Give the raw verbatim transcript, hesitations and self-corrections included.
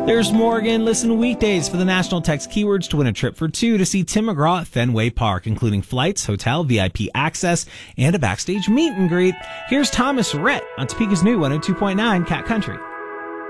There's Morgan. Listen weekdays for the National Text Keywords to win a trip for two to see Tim McGraw at Fenway Park, including flights, hotel, V I P access, and a backstage meet and greet. Here's Thomas Rhett on Topeka's new one oh two point nine Cat Country.